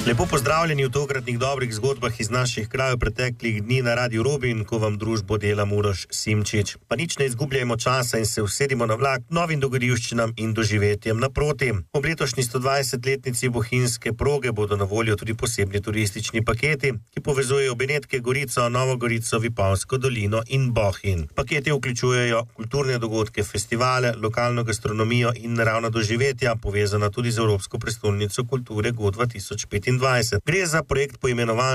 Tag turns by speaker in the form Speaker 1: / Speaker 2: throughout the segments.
Speaker 1: Lepo pozdravljeni v tokratnih dobrih zgodbah iz naših krajev preteklih dni na Radiu Robin, ko vam družbo dela Uroš Simčič. Pa nič ne izgubljajmo časa in se usedimo na vlak novim dogodivščinam in doživetjem naproti. Ob letošnji 120-letnici bohinjske proge bodo na voljo tudi posebni turistični paketi, ki povezujejo Benetke, Gorico, Novo Gorico, Vipavsko dolino in Bohinj. Paketi vključujejo kulturne dogodke, festivale, lokalno gastronomijo in naravna doživetja, povezana tudi z Evropsko prestolnico kulture GO 2025. Gre za projekt poimenovan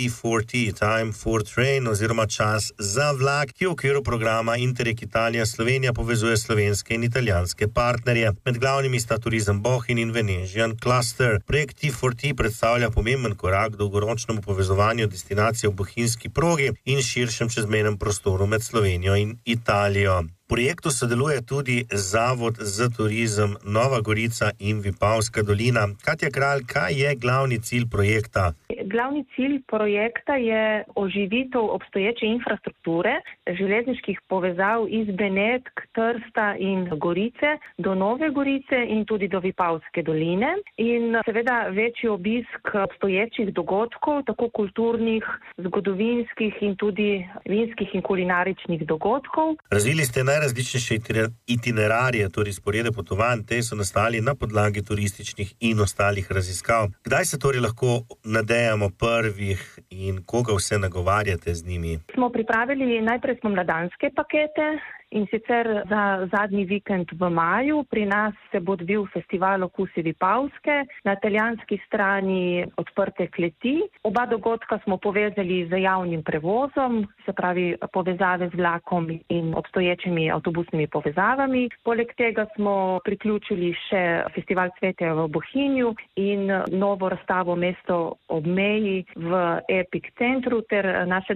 Speaker 1: T4T, Time for Train, oziroma čas za vlak, ki v okviru programa Interreg Italija Slovenija povezuje slovenske in italijanske partnerje. Med glavnimi sta turizem Bohinj in Venetian Cluster. Projekt T4T predstavlja pomemben korak k dolgoročnemu povezovanju destinacije v bohinjski progi in širšem čezmejnem prostoru med Slovenijo in Italijo. V projektu sodeluje tudi Zavod za turizem Nova Gorica in Vipavska dolina. Katja Kralj, kaj je glavni cilj projekta?
Speaker 2: Glavni cilj projekta je oživitev obstoječe infrastrukture, železniških povezav iz Benetk, Trsta in Gorice do Nove Gorice in tudi do Vipavske doline. In seveda večji obisk obstoječih dogodkov, tako kulturnih, zgodovinskih in tudi vinskih in kulinaričnih dogodkov.
Speaker 1: Razvili ste najrazličnejše itinerarije, torej sporede potovanj, te so nastali na podlagi turističnih in ostalih raziskav. Kdaj se torej lahko nadejamo prvih in koga vse nagovarjate z njimi?
Speaker 2: Smo pripravili najprej spomladanske pakete, in sicer za zadnji vikend v maju. Pri nas se bo odvil festival Okusi Vipavske, na italijanski strani odprte kleti. Oba dogodka smo povezali z javnim prevozom, se pravi povezave z vlakom in obstoječimi avtobusnimi povezavami. Poleg tega smo priključili še festival cvetja v Bohinju in novo razstavo Mesto ob meji v Epic centru ter naše